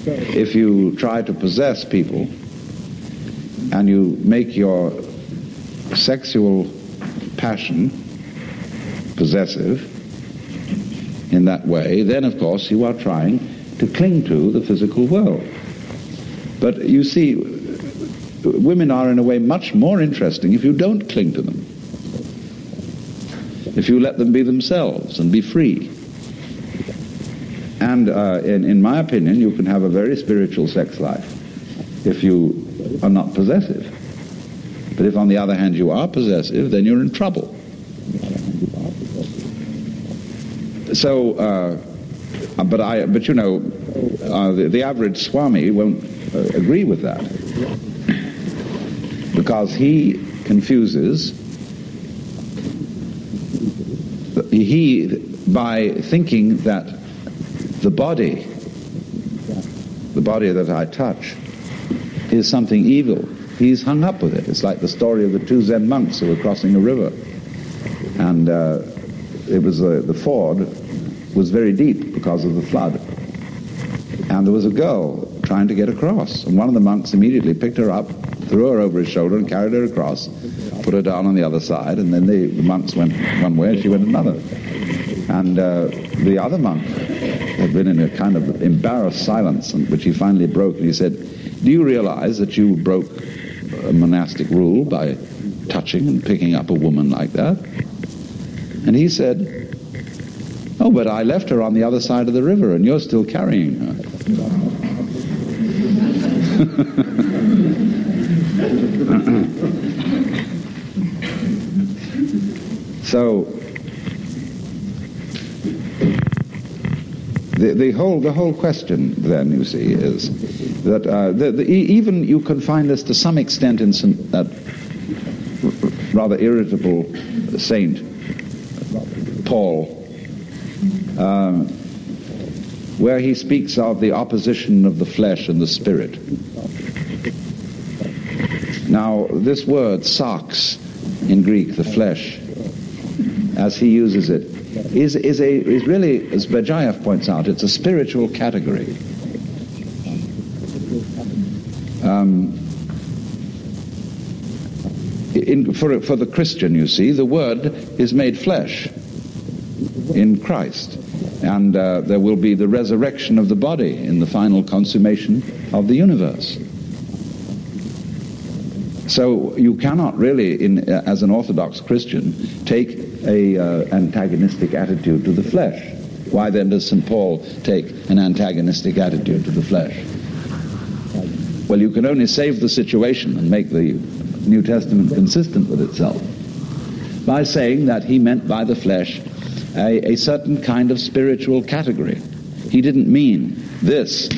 if you try to possess people and you make your sexual passion possessive in that way, then of course you are trying to cling to the physical world. But you see, women are in a way much more interesting if you don't cling to them, if you let them be themselves and be free. And in my opinion, you can have a very spiritual sex life if you are not possessive. But if on the other hand you are possessive, then you're in trouble. So, but you know, the average Swami won't agree with that, because he confuses, by thinking that the body that I touch is something evil. He's hung up with it. It's like the story of the two Zen monks who were crossing a river, and it was the ford was very deep because of the flood, and there was a girl trying to get across, and one of the monks immediately picked her up, threw her over his shoulder and carried her across, put her down on the other side, and then the monks went one way and she went another. And the other monk had been in a kind of embarrassed silence, which he finally broke, and he said, "Do you realize that you broke a monastic rule by touching and picking up a woman like that?" And he said, "Oh, but I left her on the other side of the river and you're still carrying her." So the whole question then, you see, is that even you can find this to some extent in that rather irritable saint Paul, where he speaks of the opposition of the flesh and the spirit. Now, this word sarx in Greek, the flesh, as he uses it, is really, as Berdyaev points out, it's a spiritual category. For the Christian, you see, the Word is made flesh in Christ, and there will be the resurrection of the body in the final consummation of the universe. So you cannot really, as an Orthodox Christian, take a antagonistic attitude to the flesh. Why then does St. Paul take an antagonistic attitude to the flesh? Well, you can only save the situation and make the New Testament consistent with itself by saying that he meant by the flesh a certain kind of spiritual category. He didn't mean this,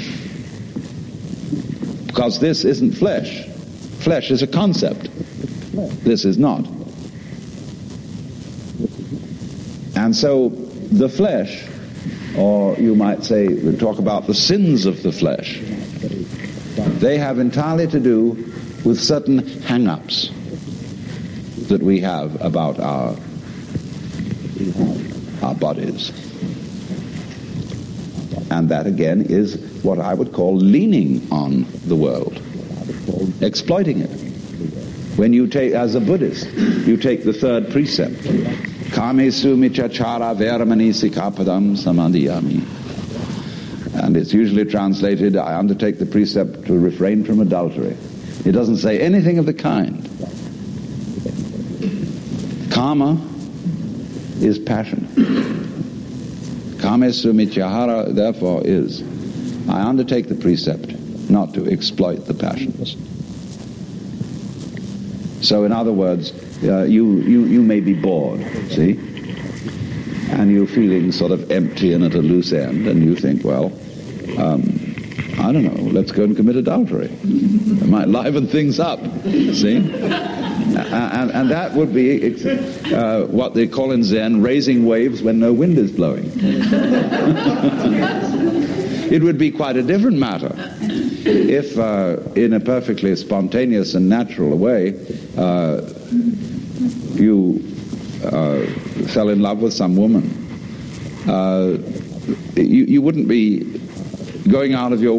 because this isn't flesh. Flesh is a concept. This is not. And so the flesh, or you might say, we talk about the sins of the flesh, they have entirely to do with certain hang-ups that we have about our bodies. And that again is what I would call leaning on the world, exploiting it. When you take, as a Buddhist, you take the third precept, Kamesu michachara veramani sikapadam samadhiyami. And it's usually translated, I undertake the precept to refrain from adultery. It doesn't say anything of the kind. Kama is passion. Kamesu michahara, therefore, is, I undertake the precept not to exploit the passions. So in other words, you may be bored, see? And you're feeling sort of empty and at a loose end, and you think, well, I don't know, let's go and commit adultery. It might liven things up, see? And that would be what they call in Zen, raising waves when no wind is blowing. It would be quite a different matter if, in a perfectly spontaneous and natural way, you fell in love with some woman. You wouldn't be going out of your